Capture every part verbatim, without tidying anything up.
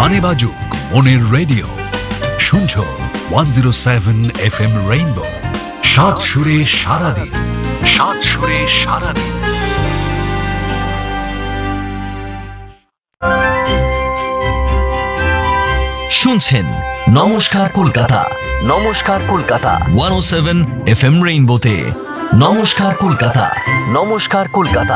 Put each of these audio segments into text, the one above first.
গানে বাজুক মনের রেডিও, শুনছো one zero seven F M rainbow, সাত সুরে সারাদিন, সাত সুরে সারাদিন। শুনছেন নমস্কার কলকাতা, নমস্কার কলকাতা ওয়ান ও সেভেন এফ এম রেইনবোতে। নমস্কার কলকাতা, নমস্কার কলকাতা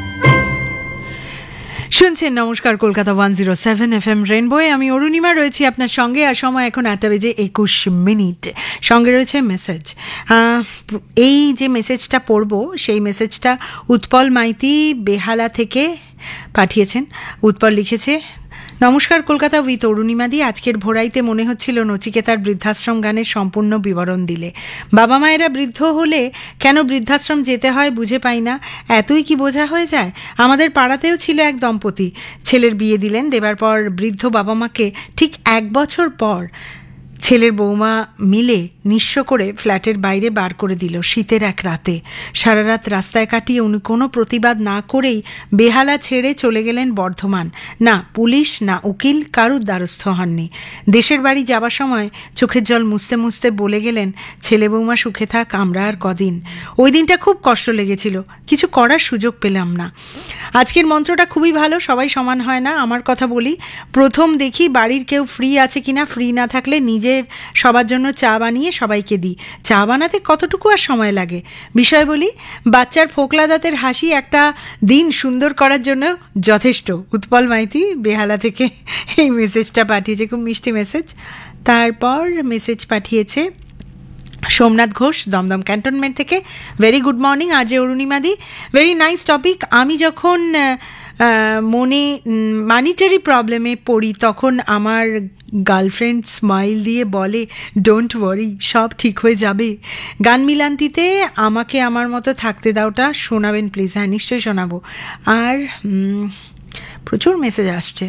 শুনছেন নমস্কার Kolkata one zero seven F M রেইনবোয়ে। আমি অরুণিমা রয়েছি আপনার সঙ্গে, আর সময় এখন আটটা বেজে একুশ মিনিট। সঙ্গে রয়েছে মেসেজ। এই যে মেসেজটা পড়ব সেই মেসেজটা উৎপল মাইতি বেহালা থেকে পাঠিয়েছেন। উৎপল লিখেছে, নমস্কার কলকাতা উইথ অরুণিমাদি। আজকের ভোরাইতে মনে হচ্ছিল নচিকেতার বৃদ্ধাশ্রম গানের সম্পূর্ণ বিবরণ দিলে। বাবা মায়েরা বৃদ্ধ হলে কেন বৃদ্ধাশ্রম যেতে হয় বুঝে পাই না, এতই কি বোঝা হয়ে যায়? আমাদের পাড়াতেও ছিল এক দম্পতি, ছেলের বিয়ে দিলেন, দেবার পর বৃদ্ধ বাবা মাকে ঠিক এক বছর পর ছেলের বৌমা মিলে নিঃস্ব করে ফ্ল্যাটের বাইরে বার করে দিল শীতের এক রাতে। সারা রাত রাস্তায় কাটিয়ে উনি কোনো প্রতিবাদ না করেই বেহালা ছেড়ে চলে গেলেন বর্ধমান। না পুলিশ না উকিল কারুর দ্বারস্থ হননি। দেশের বাড়ি যাবার সময় চোখের জল মুছতে মুছতে বলে গেলেন, ছেলে বৌমা সুখে থাক, আমরা আর কদিন। ওই দিনটা খুব কষ্ট লেগেছিল, কিছু করার সুযোগ পেলাম না। আজকের মন্ত্রটা খুবই ভালো, সবাই সমান হয় না। আমার কথা বলি, প্রথম দেখি বাড়ির কেউ ফ্রি আছে কিনা, ফ্রি না থাকলে নিজে সবার জন্য চা বানিয়ে সবাইকে দিই। চা বানাতে কতটুকু আর সময় লাগে? বিষয় বলি, বাচ্চার ফোকলা দাঁতের হাসি একটা দিন সুন্দর করার জন্য যথেষ্ট। উৎপল মাইতি বেহালা থেকে এই মেসেজটা পাঠিয়েছে, খুব মিষ্টি মেসেজ। তারপর মেসেজ পাঠিয়েছে সোমনাথ ঘোষ দমদম ক্যান্টনমেন্ট থেকে। ভেরি গুড মর্নিং আজে অরুণিমাদি, ভেরি নাইস টপিক। আমি যখন মনে মানিটারি প্রবলেমে পড়ি তখন আমার গার্লফ্রেন্ড স্মাইল দিয়ে বলে, ডোন্ট ওয়ারি, সব ঠিক হয়ে যাবে। গান মিলান্তিতে আমাকে আমার মতো থাকতে দাওটা শোনাবেন প্লিজ? হ্যাঁ, নিশ্চয়ই শোনাবো। আর প্রচুর মেসেজ আসছে।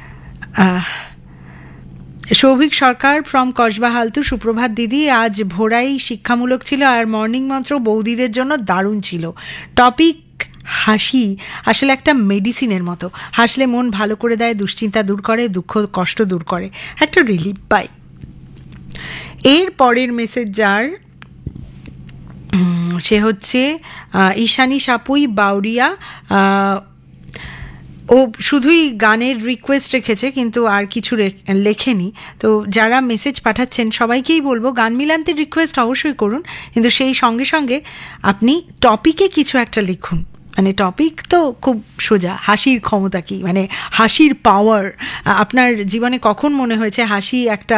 সৌভিক সরকার ফ্রম কসবা হালতু, সুপ্রভাত দিদি। আজ ভোরাই শিক্ষামূলক ছিল আর মর্নিং মন্ত্র বৌদিদের জন্য দারুণ ছিল। টপিক হাসি আসলে একটা মেডিসিনের মতো, হাসলে মন ভালো করে দেয়, দুশ্চিন্তা দূর করে, দুঃখ কষ্ট দূর করে, একটা রিলিফ পাই। এর পরের মেসেজ যার, সে হচ্ছে ঈশানী সাপুই বাউরিয়া। ও শুধুই গানের রিকোয়েস্ট রেখেছে, কিন্তু আর কিছু লেখেনি। তো যারা মেসেজ পাঠাচ্ছেন সবাইকেই বলবো, গান মিলান্তির রিকোয়েস্ট অবশ্যই করুন, কিন্তু সেই সঙ্গে সঙ্গে আপনি টপিকে কিছু একটা লিখুন। মানে টপিক তো খুব সোজা, হাসির ক্ষমতা কি, মানে হাসির পাওয়ার। আপনার জীবনে কখন মনে হয়েছে হাসি একটা